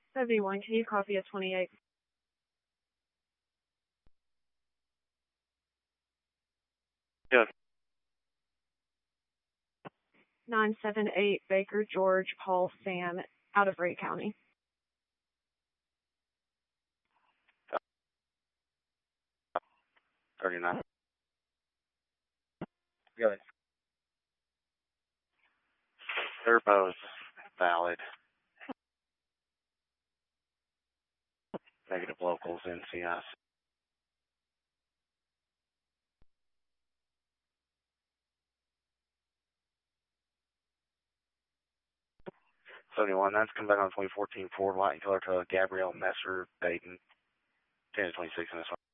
71, can you copy a 28? Yes. 978 Baker George Paul Sam out of Ray County. $39. Go ahead. They're both valid. Negative locals, NCIC. $71, that's come back on 2014 Ford light and color to Gabrielle Messer, Dayton. 10 to 26 in this one.